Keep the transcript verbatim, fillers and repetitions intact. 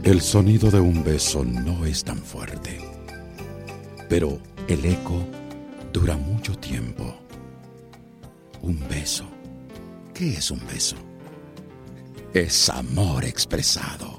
El sonido de un beso no es tan fuerte, pero el eco dura mucho tiempo. Un beso. ¿Qué es un beso? Es amor expresado.